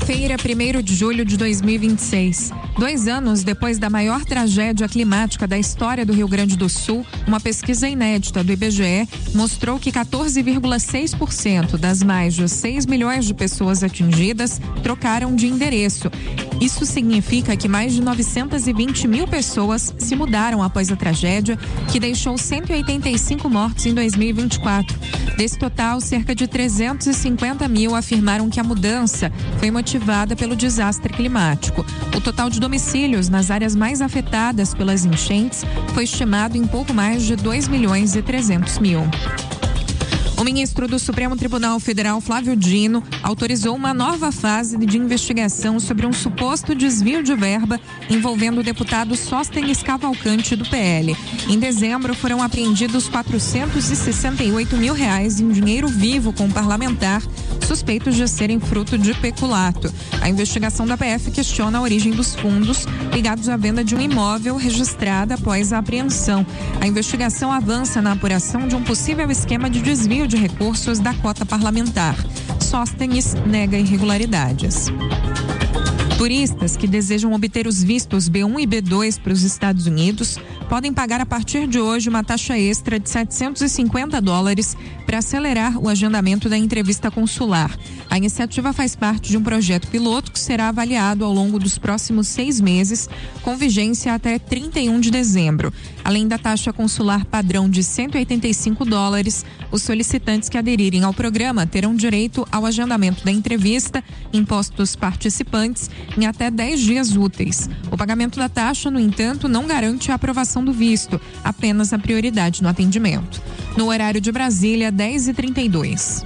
Quinta-feira, 1º de julho de 2026. 2 anos depois da maior tragédia climática da história do Rio Grande do Sul, uma pesquisa inédita do IBGE mostrou que 14,6% das mais de 6 milhões de pessoas atingidas trocaram de endereço. Isso significa que mais de 920 mil pessoas se mudaram após a tragédia, que deixou 185 mortos em 2024. Desse total, cerca de 350 mil afirmaram que a mudança foi motivada pelo desastre climático. O total de domicílios nas áreas mais afetadas pelas enchentes foi estimado em pouco mais de 2.300.000. O ministro do Supremo Tribunal Federal, Flávio Dino, autorizou uma nova fase de investigação sobre um suposto desvio de verba envolvendo o deputado Sóstenes Cavalcante, do PL. Em dezembro, foram apreendidos R$468 mil em dinheiro vivo com o parlamentar, suspeitos de serem fruto de peculato. A investigação da PF questiona a origem dos fundos ligados à venda de um imóvel registrada após a apreensão. A investigação avança na apuração de um possível esquema de desvio de recursos da cota parlamentar. Sóstenes nega irregularidades. Turistas que desejam obter os vistos B1 e B2 para os Estados Unidos podem pagar a partir de hoje uma taxa extra de $750 para acelerar o agendamento da entrevista consular. A iniciativa faz parte de um projeto piloto que será avaliado ao longo dos próximos 6 meses, com vigência até 31 de dezembro. Além da taxa consular padrão de $185, os solicitantes que aderirem ao programa terão direito ao agendamento da entrevista, impostos participantes, em até 10 dias úteis. O pagamento da taxa, no entanto, não garante a aprovação do visto, apenas a prioridade no atendimento. No horário de Brasília, 10h32.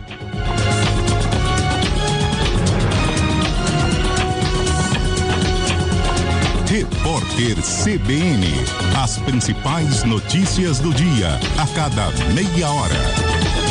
Repórter CBN. As principais notícias do dia, a cada meia hora.